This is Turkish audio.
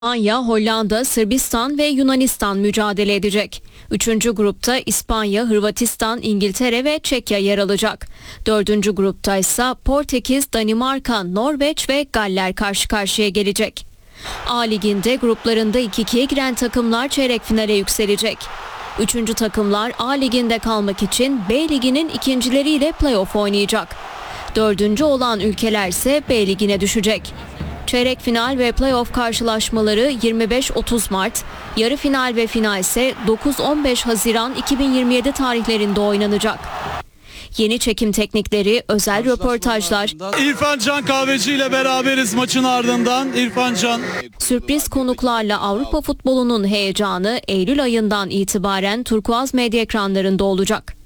İspanya, Hollanda, Sırbistan ve Yunanistan mücadele edecek. Üçüncü grupta İspanya, Hırvatistan, İngiltere ve Çekya yer alacak. Dördüncü grupta ise Portekiz, Danimarka, Norveç ve Galler karşı karşıya gelecek. A Ligi'nde gruplarında 2-2'ye giren takımlar çeyrek finale yükselecek. Üçüncü takımlar A Ligi'nde kalmak için B Ligi'nin ikincileriyle play-off oynayacak. Dördüncü olan ülkeler ise B Ligi'ne düşecek. Çeyrek final ve play-off karşılaşmaları 25-30 Mart, yarı final ve final ise 9-15 Haziran 2027 tarihlerinde oynanacak. Yeni çekim teknikleri, özel röportajlar, İrfan Can Kahveci ile beraberiz maçın ardından. İrfan Can. sürpriz konuklarla Avrupa futbolunun heyecanı Eylül ayından itibaren Turkuaz medya ekranlarında olacak.